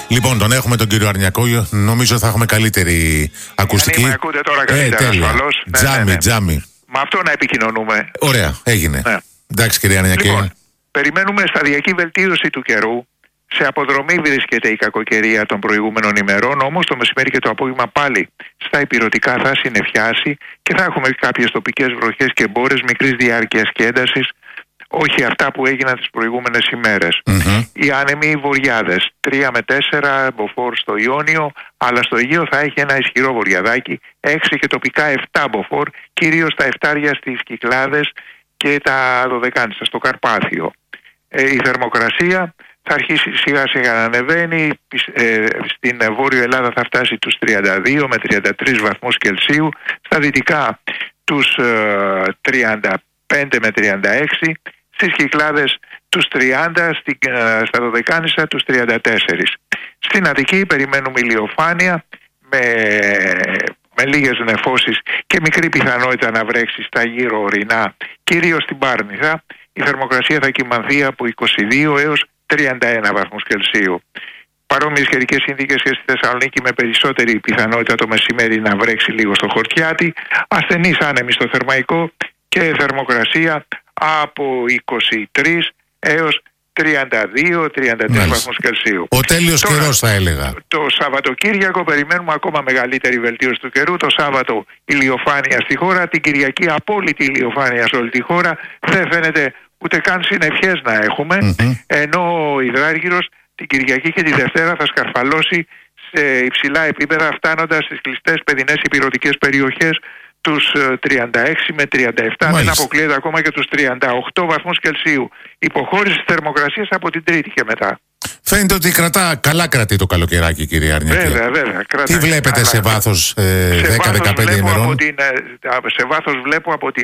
Λοιπόν, τον έχουμε τον κύριο Αρνιακό. Νομίζω θα έχουμε καλύτερη ακουστική. Με ακούτε τώρα καλύτερα, ασφαλώς. Τζάμι. Με αυτό να επικοινωνούμε. Ωραία, έγινε. Ναι. Εντάξει, κύριε Αρνιακέ. Λοιπόν, περιμένουμε σταδιακή βελτίωση του καιρού. Σε αποδρομή βρίσκεται η κακοκαιρία των προηγούμενων ημερών, όμως το μεσημέρι και το απόγευμα πάλι στα ηπειρωτικά θα συννεφιάσει και θα έχουμε κάποιες τοπικές βροχές και μπόρες μικρής διάρκειας και έντασης, όχι αυτά που έγιναν τις προηγούμενες ημέρες. Οι άνεμοι βοριάδες, 3 με 4 μποφόρ στο Ιόνιο, αλλά στο Αιγαίο θα έχει ένα ισχυρό βοριαδάκι, 6 και τοπικά 7 μποφόρ, κυρίως τα εφτάρια στις Κυκλάδες και τα Δωδεκάνησα στο Καρπάθιο. Η θερμοκρασία θα αρχίσει σιγά σιγά να ανεβαίνει, στην Βόρειο Ελλάδα θα φτάσει τους 32 με 33 βαθμούς Κελσίου, στα δυτικά τους 35 με 36, στις Κυκλάδες τους 30, στα Δωδεκάνησα τους 34. Στην Αττική περιμένουμε ηλιοφάνεια με λίγες νεφώσεις και μικρή πιθανότητα να βρέξει στα γύρω ορεινά, κυρίως στην Πάρνηθα. Η θερμοκρασία θα κυμανθεί από 22 έως 31 βαθμούς Κελσίου. Παρόμοιες καιρικές συνθήκες και στη Θεσσαλονίκη, με περισσότερη πιθανότητα το μεσημέρι να βρέξει λίγο στο Χορτιάτι, ασθενείς άνεμοι στο Θερμαϊκό και θερμοκρασία από 23 έως 32-33 βαθμούς Κελσίου. Ο τέλειος καιρός θα έλεγα. Το Σαββατοκύριακο περιμένουμε ακόμα μεγαλύτερη βελτίωση του καιρού. Το Σάββατο ηλιοφάνεια στη χώρα, την Κυριακή απόλυτη ηλιοφάνεια σε όλη τη χώρα. Δεν φαίνεται ούτε καν συννεφιές να έχουμε, ενώ ο υδράργυρος την Κυριακή και τη Δευτέρα θα σκαρφαλώσει σε υψηλά επίπεδα, φτάνοντας στις κλειστές παιδινές ηπειρωτικές περιοχές τους 36 με 37, δεν αποκλείεται ακόμα και τους 38 βαθμούς Κελσίου. Υποχώρηση της θερμοκρασίας από την Τρίτη και μετά. Φαίνεται ότι καλά κρατεί το καλοκαιράκι, κύριε Αρνιακέ. Βέβαια. Τι βλέπετε σε βάθος 10-15 ημερών? Σε βάθος βλέπω από την